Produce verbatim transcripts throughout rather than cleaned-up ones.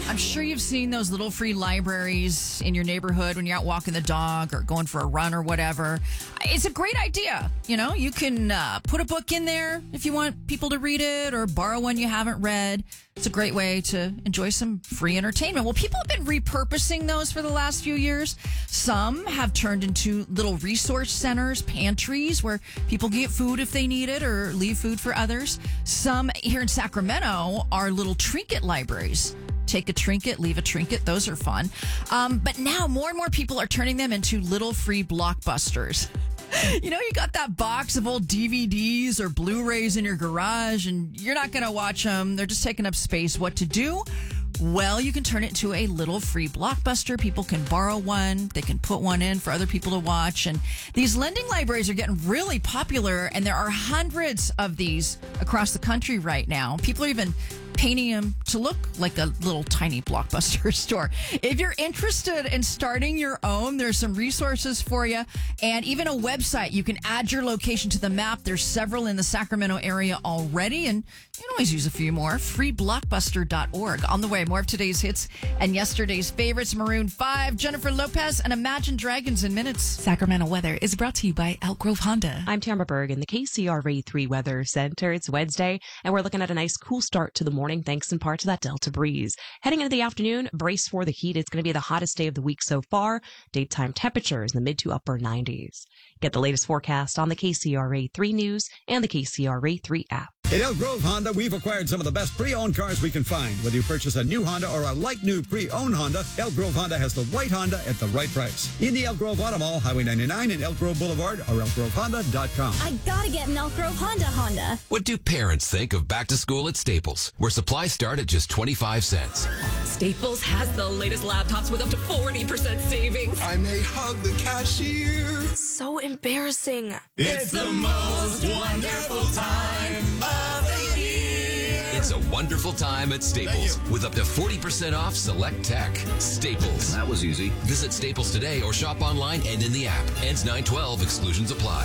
I'm sure you've seen those little free libraries in your neighborhood when you're out walking the dog or going for a run or whatever. It's a great idea. You know, you can uh, put a book in there if you want people to read it or borrow one you haven't read. It's a great way to enjoy some free entertainment. Well, people have been repurposing those for the last few years. Some have turned into little resource centers, pantries where people get food if they need it or leave food for others. Some here in Sacramento are little trinket libraries. Take a trinket, leave a trinket. Those are fun. Um, but now more and more people are turning them into little free blockbusters. You know, you got that box of old D V Ds or Blu-rays in your garage and you're not going to watch them. They're just taking up space. What to do? Well, you can turn it into a little free blockbuster. People can borrow one. They can put one in for other people to watch. And these lending libraries are getting really popular, and there are hundreds of these across the country right now. People are even painting them to look like a little tiny Blockbuster store. If you're interested in starting your own, there's some resources for you and even a website. You can add your location to the map. There's several in the Sacramento area already, and you can always use a few more. free blockbuster dot org. On the way, more of today's hits and yesterday's favorites. Maroon five, Jennifer Lopez, and Imagine Dragons in minutes. Sacramento weather is brought to you by Elk Grove Honda. I'm Tamara Berg in the K C R A three Weather Center. It's Wednesday, and we're looking at a nice cool start to the morning thanks in part to that Delta breeze. Heading into the afternoon, brace for the heat. It's going to be the hottest day of the week so far. Daytime temperatures in the mid to upper nineties. Get the latest forecast on the K C R A three News and the K C R A three app. At Elk Grove Honda, we've acquired some of the best pre-owned cars we can find. Whether you purchase a new Honda or a like-new pre-owned Honda, Elk Grove Honda has the right Honda at the right price. In the Elk Grove Auto Mall, Highway ninety-nine and Elk Grove Boulevard, or elk grove honda dot com. I gotta get an Elk Grove Honda Honda. What do parents think of back to school at Staples, where supplies start at just twenty-five cents? Staples has the latest laptops with up to forty percent savings. I may hug the cashier. So embarrassing. It's the most wonderful time of the year. It's a wonderful time at Staples with up to forty percent off select tech. Staples. That was easy. Visit Staples today or shop online and in the app. Ends nine twelve. Exclusions apply.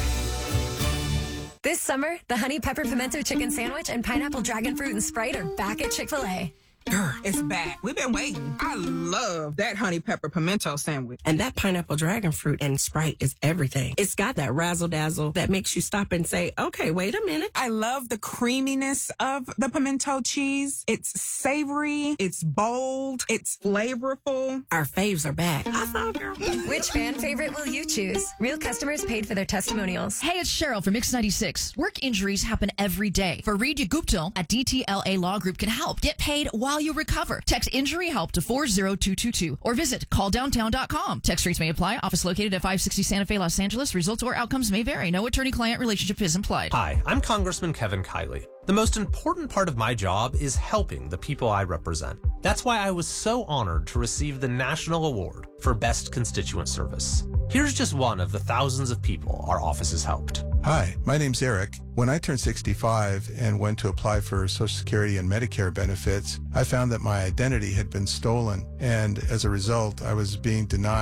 This summer, the Honey Pepper Pimento Chicken Sandwich and Pineapple Dragon Fruit and Sprite are back at Chick-fil-A. Grr, it's back. We've been waiting. I love that honey pepper pimento sandwich. And that pineapple dragon fruit and Sprite is everything. It's got that razzle dazzle that makes you stop and say, okay, wait a minute. I love the creaminess of the pimento cheese. It's savory. It's bold. It's flavorful. Our faves are back. I thought, girl. Which fan favorite will you choose? Real customers paid for their testimonials. Hey, it's Cheryl from Mix ninety-six. Work injuries happen every day. Fareed Guptal at D T L A Law Group can help. Get paid while you recover. Text injury help to four zero two two two or visit call downtown dot com. Text rates may apply. Office located at five sixty Santa Fe, Los Angeles. Results or outcomes may vary. No attorney-client relationship is implied. Hi, I'm Congressman Kevin Kiley. The most important part of my job is helping the people I represent. That's why I was so honored to receive the National Award for Best Constituent Service. Here's just one of the thousands of people our office has helped. Hi, my name's Eric. When I turned sixty-five and went to apply for Social Security and Medicare benefits, I found that my identity had been stolen, and as a result, I was being denied